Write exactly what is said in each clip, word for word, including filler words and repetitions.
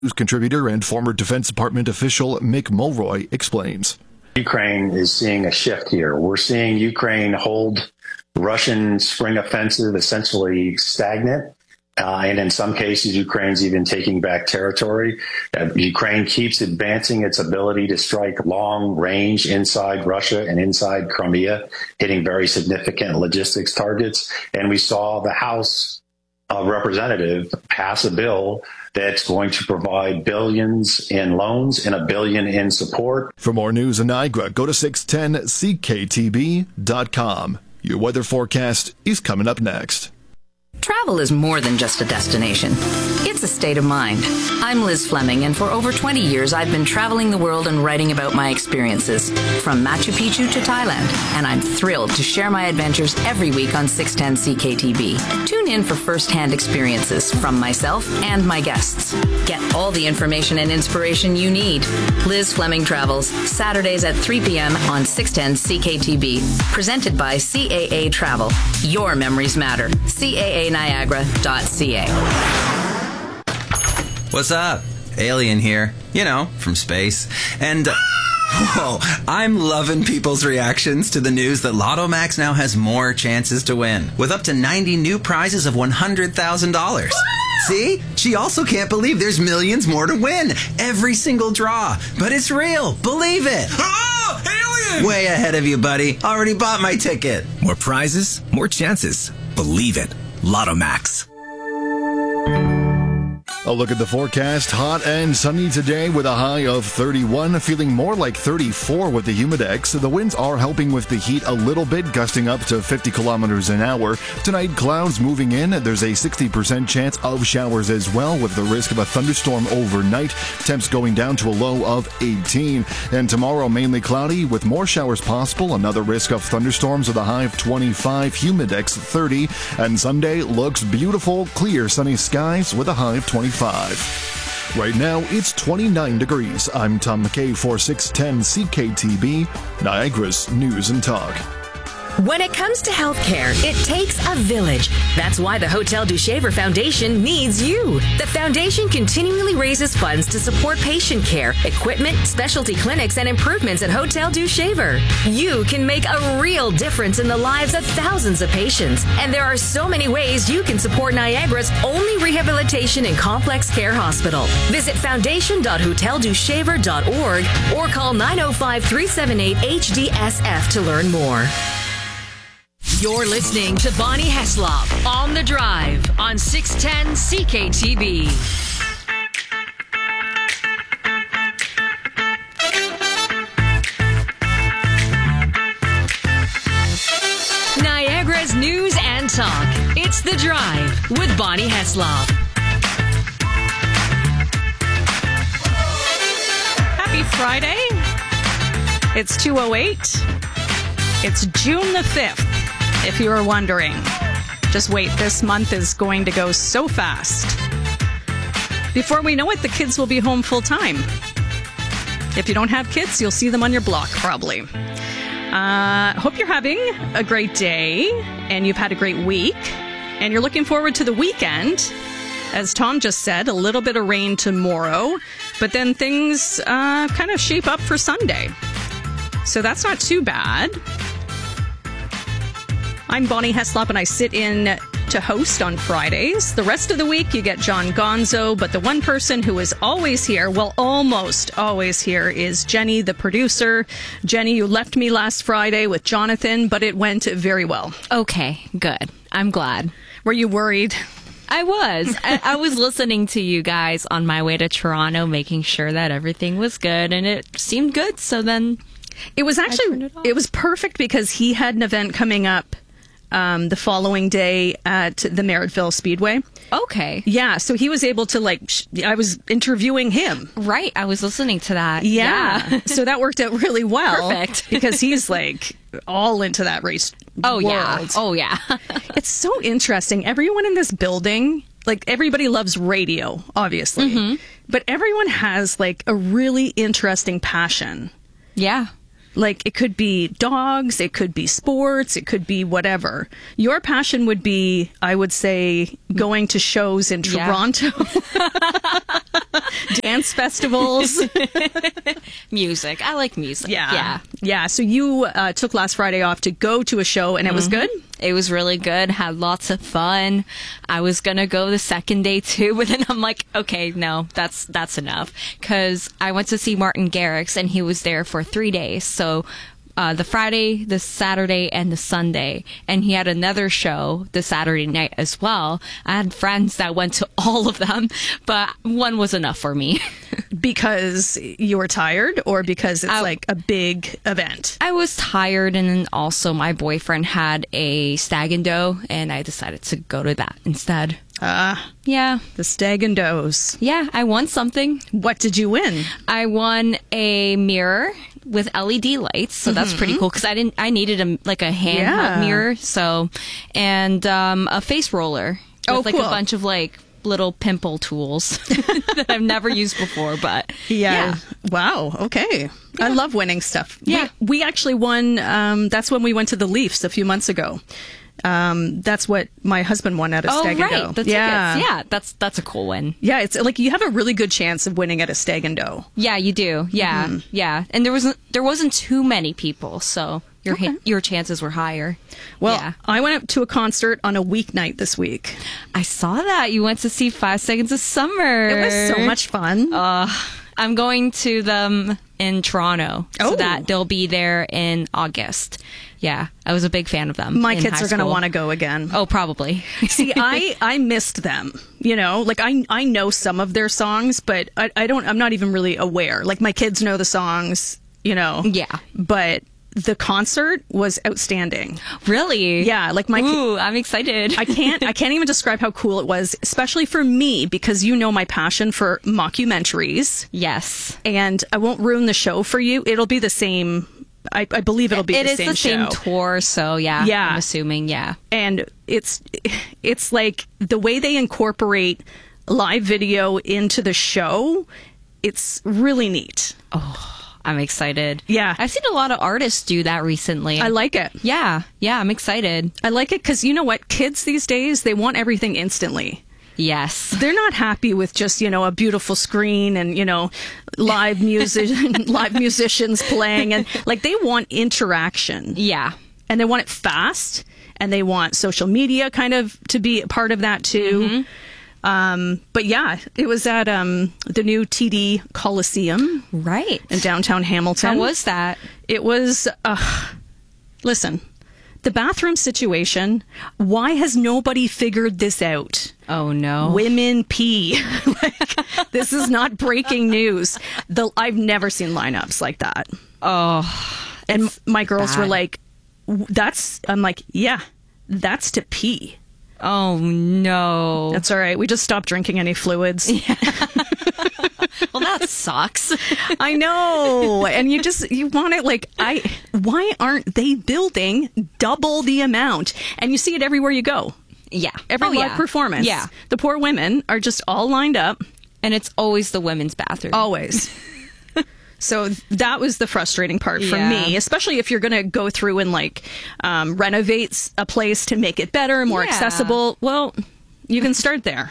News contributor and former Defense Department official Mick Mulroy explains. Ukraine is seeing a shift here. We're seeing Ukraine hold Russian spring offensive essentially stagnant. Uh, and in some cases, Ukraine's even taking back territory. Uh, Ukraine keeps advancing its ability to strike long range inside Russia and inside Crimea, hitting very significant logistics targets. And we saw the House uh, representative pass a bill that's going to provide billions in loans and a billion in support. For more news in Niagara, go to six ten C K T B dot com. Your weather forecast is coming up next. Travel is more than just a destination. It's a state of mind. I'm Liz Fleming, and for over twenty years, I've been traveling the world and writing about my experiences, from Machu Picchu to Thailand, and I'm thrilled to share my adventures every week on six ten C K T B. Tune in for first-hand experiences from myself and my guests. Get all the information and inspiration you need. Liz Fleming Travels, Saturdays at three p.m. on six ten C K T B. Presented by C A A Travel. Your memories matter. C A A Niagara dot C A. What's up? Alien here. You know, from space. And, uh, whoa, I'm loving people's reactions to the news that Lotto Max now has more chances to win, with up to ninety new prizes of one hundred thousand dollars. See? She also can't believe there's millions more to win. Every single draw. But it's real. Believe it. Oh, alien! Way ahead of you, buddy. Already bought my ticket. More prizes, more chances. Believe it. Lotto Max. A look at the forecast. Hot and sunny today with a high of thirty-one, feeling more like thirty-four with the humidex. The winds are helping with the heat a little bit, gusting up to fifty kilometers an hour. Tonight, clouds moving in. There's a sixty percent chance of showers as well, with the risk of a thunderstorm overnight. Temps going down to a low of eighteen. And tomorrow, mainly cloudy with more showers possible. Another risk of thunderstorms with a high of twenty-five, humidex thirty. And Sunday looks beautiful, clear sunny skies with a high of twenty-five. Right now, it's twenty-nine degrees. I'm Tom McKay for six ten C K T B, Niagara's News and Talk. When it comes to healthcare, it takes a village. That's why the Hotel du Shaver Foundation needs you. The foundation continually raises funds to support patient care, equipment, specialty clinics, and improvements at Hotel du Shaver. You can make a real difference in the lives of thousands of patients. And there are so many ways you can support Niagara's only rehabilitation and complex care hospital. Visit foundation dot hotel du shaver dot org or call nine oh five, three seven eight, H D S F to learn more. You're listening to Bonnie Heslop on The Drive on six ten C K T B. Niagara's News and Talk. It's The Drive with Bonnie Heslop. Happy Friday. It's two oh eight. It's June the fifth. If you were wondering. Just wait, this month is going to go so fast. Before we know it, the kids will be home full time. If you don't have kids, you'll see them on your block, probably. Uh, hope you're having a great day, and you've had a great week, and you're looking forward to the weekend. As Tom just said, a little bit of rain tomorrow, but then things uh, kind of shape up for Sunday. So that's not too bad. I'm Bonnie Heslop, and I sit in to host on Fridays. The rest of the week, you get John Gonzo, but the one person who is always here, well, almost always here, is Jenny, the producer. Jenny, you left me last Friday with Jonathan, but it went very well. Okay, good. I'm glad. Were you worried? I was. I, I was listening to you guys on my way to Toronto, making sure that everything was good, and it seemed good, so then It was actually, it, it was perfect because he had an event coming up Um, the following day at the Merrittville Speedway. Okay. Yeah, so he was able to, like, sh- I was interviewing him. Right, I was listening to that. Yeah. yeah. So that worked out really well. Perfect. Because he's, like, all into that race Oh, world. yeah. Oh, yeah. It's so interesting. Everyone in this building, like, everybody loves radio, obviously. Mm-hmm. But everyone has, like, a really interesting passion. Yeah. Like, it could be dogs, it could be sports, it could be whatever. Your passion would be, I would say, going to shows in Yeah. Toronto, dance festivals. Music. I like music. Yeah. Yeah. Yeah. So you uh, took last Friday off to go to a show, and it was good? It was really good. Had lots of fun. I was gonna go the second day too, but then I'm like, okay, no, that's that's enough. Because I went to see Martin Garrix, and he was there for three days. So uh, the Friday, the Saturday, and the Sunday, and he had another show the Saturday night as well. I had friends that went to all of them, but one was enough for me. Because you were tired, or because it's I- like a big event? I was tired, and then also my boyfriend had a stag and doe, and I decided to go to that instead. Ah, Yeah. the Stag and Does. Yeah, I won something. What did you win? I won a mirror with L E D lights, so that's pretty cool because I didn't. I needed a like a handheld Yeah. mirror, so and um, a face roller with Oh, like cool. a bunch of like little pimple tools that I've never used before. But Yeah. Wow. Okay. I love winning stuff. Yeah. We, we actually won. Um, that's when we went to the Leafs a few months ago. Um, that's what my husband won at a oh Stag right, and Doe. the tickets. yeah. Yeah, that's that's a cool win. Yeah. It's like you have a really good chance of winning at a Stag and Doe. Yeah, you do. Yeah, Mm-hmm. yeah. And there wasn't there wasn't too many people, so your ha- your chances were higher. Well, yeah. I went up to a concert on a weeknight this week. I saw that you went to see Five Seconds of Summer. It was so much fun. I'm going to them in Toronto, so Oh. that they'll be there in August. Yeah, I was a big fan of them. My in kids high are going to school. want to go again. Oh, probably. See, I, I missed them, you know, like I, I know some of their songs, but I, I don't, I'm not even really aware. Like my kids know the songs, you know. Yeah. But the concert was outstanding. Really? Yeah. Like my, ki- Ooh, I'm excited. I can't, I can't even describe how cool it was, especially for me, because you know my passion for mockumentaries. Yes. And I won't ruin the show for you. It'll be the same. I, I believe it'll be It the is same the same show. tour, so yeah. Yeah. I'm assuming, yeah. And it's it's like the way they incorporate live video into the show, it's really neat. I'm excited. Yeah. I've seen a lot of artists do that recently. I like it. Yeah, yeah, I'm excited. I like it because you know what? Kids these days, they want everything instantly. Yes. They're not happy with just, you know, a beautiful screen and, you know, live music, live musicians playing. And like they want interaction. Yeah. And they want it fast. And they want social media kind of to be a part of that too. Um, but yeah, it was at um, the new T D Coliseum Right. in downtown Hamilton. How was that? It was, uh, listen, the bathroom situation, why has nobody figured this out? Oh, no. Women pee. Like, this is not breaking news. The, I've never seen lineups like that. Oh. And my girls were bad. like, "W- that's, I'm like, yeah, that's to pee. Oh, no. That's all right. We just stopped drinking any fluids. Well, that sucks. I know. And you just, you want it like, I, why aren't they building double the amount? And you see it everywhere you go. Yeah. Every Oh, live yeah. performance. Yeah. The poor women are just all lined up. And it's always the women's bathroom. Always. So that was the frustrating part for Yeah. me, especially if you're going to go through and like um, renovate s- a place to make it better, more Yeah. accessible. Well, you can start there.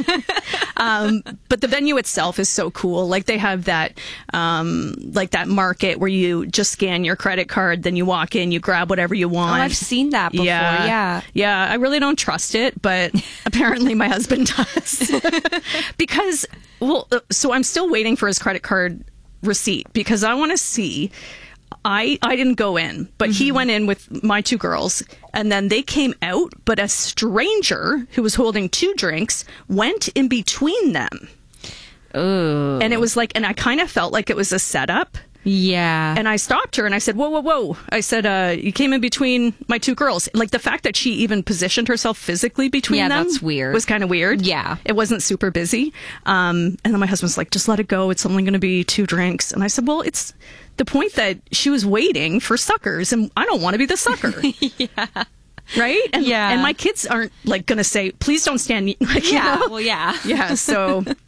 um, but the venue itself is so cool. Like they have that, um, like that market where you just scan your credit card, then you walk in, you grab whatever you Oh, want. I've seen that before. Yeah. Yeah. Yeah. I really don't trust it, but apparently my husband does. Because, well, uh, so I'm still waiting for his credit card receipt because I want to see. I, I didn't go in, but he went in with my two girls and then they came out, but a stranger who was holding two drinks went in between them. Ooh. And it was like, and I kind of felt like it was a setup. Yeah. And I stopped her and I said, whoa, whoa, whoa. I said, uh, you came in between my two girls. Like the fact that she even positioned herself physically between Yeah, them that's weird. was kind of weird. Yeah. It wasn't super busy. Um, and then my husband's like, just let it go. It's only going to be two drinks. And I said, well, it's the point that she was waiting for suckers and I don't want to be the sucker. yeah. Right? And, Yeah. And my kids aren't like going to say, please don't stand. Like, you Yeah. know? Well, yeah. Yeah. So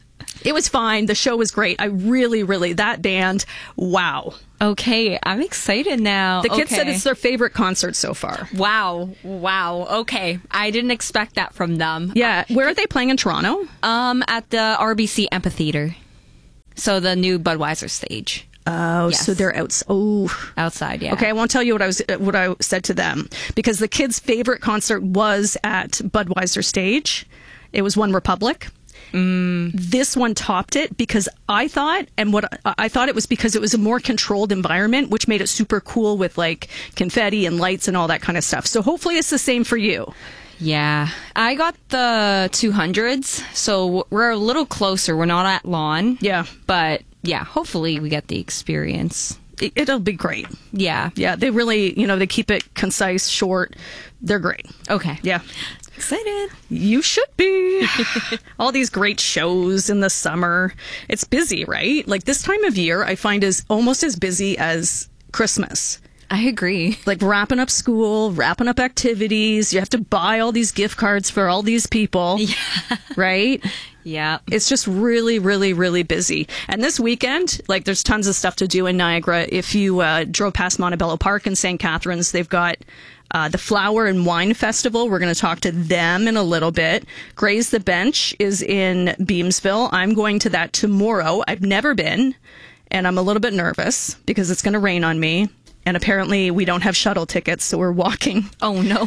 It was fine. The show was great. I really, really, that band, wow. Okay, I'm excited now. The kids okay. said it's their favorite concert so far. Wow, wow. Okay, I didn't expect that from them. Yeah, where are they playing in Toronto? Um, at the R B C Amphitheater. So the new Budweiser stage. Oh, Yes. so they're outs- oh. outside. Yeah. Okay, I won't tell you what I was what I said to them because the kids' favorite concert was at Budweiser stage. It was One Republic. Mm. This one topped it because I thought, and what I thought it was because it was a more controlled environment, which made it super cool with like confetti and lights and all that kind of stuff. So hopefully it's the same for you. Yeah, I got the two hundreds, so we're a little closer. We're not at lawn. Yeah, but yeah, hopefully we get the experience. It, it'll be great. Yeah, yeah. They really, you know, they keep it concise, short. They're great. Okay. Yeah. Excited. You should be. All these great shows in the summer. It's busy, right? Like this time of year, I find is almost as busy as Christmas. I agree. Like wrapping up school, wrapping up activities. You have to buy all these gift cards for all these people. Yeah. Right? Yeah. It's just really, really, really busy. And this weekend, like there's tons of stuff to do in Niagara. If you uh, drove past Montebello Park in Saint Catharines, they've got uh, the Flower and Wine Festival. We're going to talk to them in a little bit. Graze the Bench is in Beamsville. I'm going to that tomorrow. I've never been, and I'm a little bit nervous because it's going to rain on me. And apparently we don't have shuttle tickets, so we're walking. Oh, no.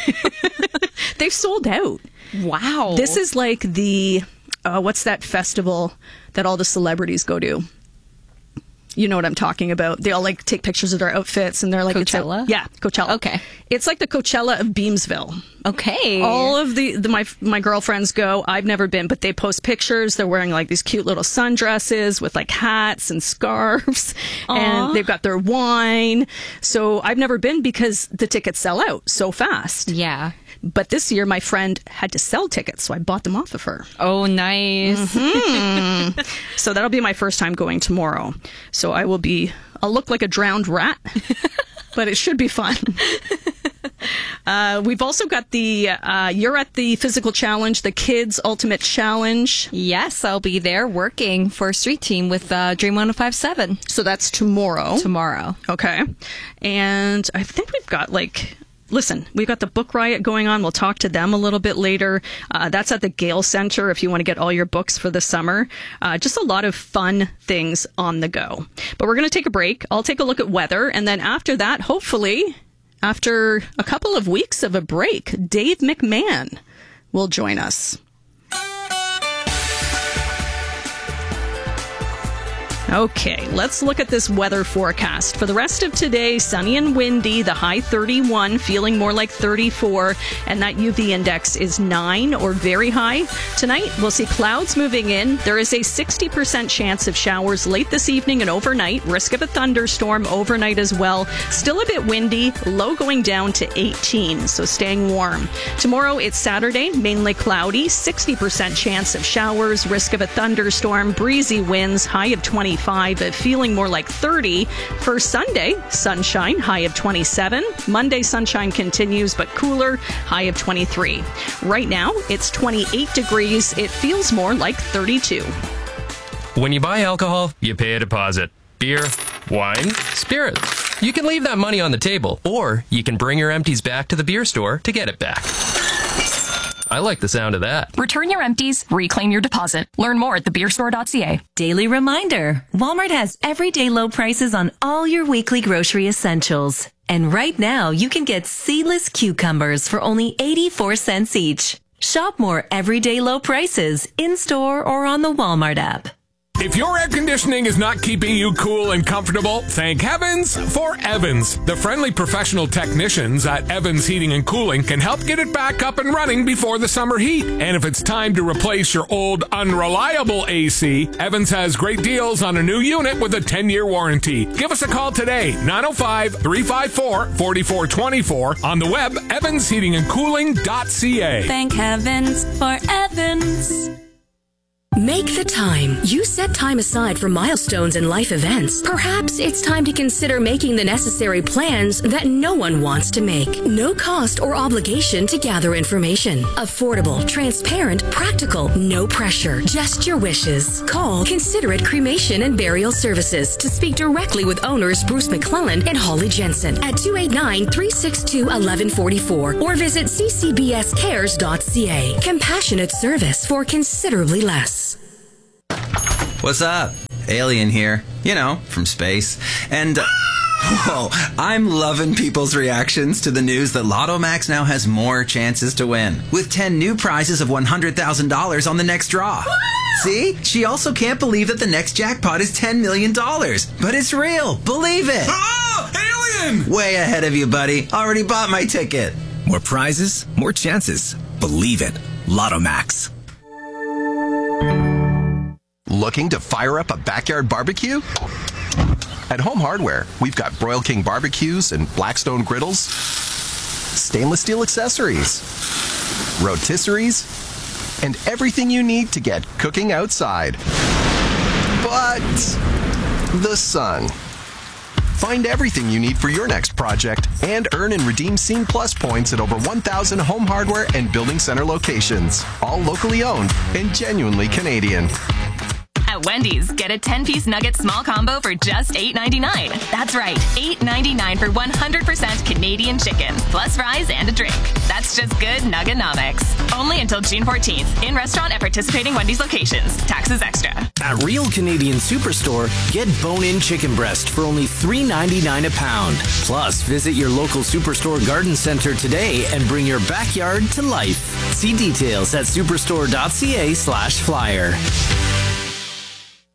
They've sold out. Wow. This is like the, uh, what's that festival that all the celebrities go to? You know what I'm talking about. They all like take pictures of their outfits and they're like, Coachella? It's a, yeah, Coachella. Okay. It's like the Coachella of Beamsville. Okay. All of the, the my my girlfriends go. I've never been, but they post pictures. They're wearing like these cute little sundresses with like hats and scarves. Aww. And they've got their wine. So I've never been because the tickets sell out so fast. Yeah. But this year, my friend had to sell tickets, so I bought them off of her. Oh, nice. Mm-hmm. So that'll be my first time going tomorrow. So I will be, I'll look like a drowned rat, but it should be fun. Uh, we've also got the, uh, you're at the Physical Challenge, the Kids Ultimate Challenge. Yes, I'll be there working for Street Team with uh, Dream one oh five seven. So that's tomorrow. Tomorrow. Okay. And I think we've got like... Listen, we've got the Book Riot going on. We'll talk to them a little bit later. Uh, that's at the Gale Center if you want to get all your books for the summer. Uh, just a lot of fun things on the go. But we're going to take a break. I'll take a look at weather. And then after that, hopefully, after a couple of weeks of a break, Dave McMahon will join us. Okay, let's look at this weather forecast. For the rest of today, sunny and windy, the high thirty-one, feeling more like thirty-four, and that U V index is nine or very high. Tonight, we'll see clouds moving in. There is a sixty percent chance of showers late this evening and overnight. Risk of a thunderstorm overnight as well. Still a bit windy, low going down to eighteen, so staying warm. Tomorrow, it's Saturday, mainly cloudy, sixty percent chance of showers, risk of a thunderstorm, breezy winds, high of twenty-five, feeling more like thirty. For Sunday, sunshine, high of twenty-seven. Monday, sunshine continues, but cooler, high of twenty-three. Right now, it's twenty-eight degrees. It feels more like thirty-two. When you buy alcohol, you pay a deposit. Beer, wine, spirits. You can leave that money on the table, or you can bring your empties back to the beer store to get it back. I like the sound of that. Return your empties, reclaim your deposit. Learn more at the beer store dot c a. Daily reminder, Walmart has everyday low prices on all your weekly grocery essentials. And right now, you can get seedless cucumbers for only eighty-four cents each. Shop more everyday low prices in-store or on the Walmart app. If your air conditioning is not keeping you cool and comfortable, thank heavens for Evans. The friendly professional technicians at Evans Heating and Cooling can help get it back up and running before the summer heat. And if it's time to replace your old unreliable A C, Evans has great deals on a new unit with a ten-year warranty. Give us a call today, nine oh five, three five four, four four two four, on the web, evans heating and cooling dot c a. Thank heavens for Evans. Make the time. You set time aside for milestones and life events. Perhaps it's time to consider making the necessary plans that no one wants to make. No cost or obligation to gather information. Affordable, transparent, practical, no pressure. Just your wishes. Call Considerate Cremation and Burial Services to speak directly with owners Bruce McClellan and Holly Jensen at two eight nine, three six two, one one four four or visit c c b s cares dot c a. Compassionate service for considerably less. What's up? Alien here. You know, from space. And, uh, whoa, I'm loving people's reactions to the news that Lotto Max now has more chances to win, with ten new prizes of one hundred thousand dollars on the next draw. See? She also can't believe that the next jackpot is ten million dollars. But it's real. Believe it. Oh, alien! Way ahead of you, buddy. Already bought my ticket. More prizes, more chances. Believe it. Lotto Max. Looking to fire up a backyard barbecue? At Home Hardware, we've got Broil King barbecues and Blackstone griddles, stainless steel accessories, rotisseries, and everything you need to get cooking outside. But the sun. Find everything you need for your next project and earn and redeem Scene Plus points at over one thousand Home Hardware and Building Center locations, all locally owned and genuinely Canadian. At Wendy's, get a ten-piece nugget small combo for just eight ninety-nine. That's right, eight ninety-nine for one hundred percent Canadian chicken, plus fries and a drink. That's just good Nuggenomics. Only until June fourteenth. In restaurant at participating Wendy's locations. Taxes extra. At Real Canadian Superstore, get bone-in chicken breast for only three ninety-nine a pound. Plus, visit your local Superstore garden center today and bring your backyard to life. See details at superstore dot c a slash flyer.